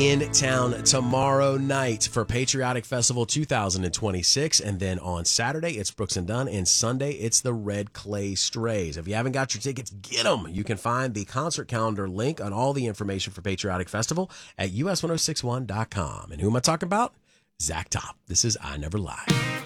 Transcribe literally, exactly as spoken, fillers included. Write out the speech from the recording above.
In town tomorrow night for Patriotic Festival two thousand twenty-six. And then on Saturday, it's Brooks and Dunn. And Sunday, it's the Red Clay Strays. If you haven't got your tickets, get them. You can find the concert calendar link on all the information for Patriotic Festival at U S ten sixty-one dot com. And who am I talking about? Zach Top. This is I Never Lie.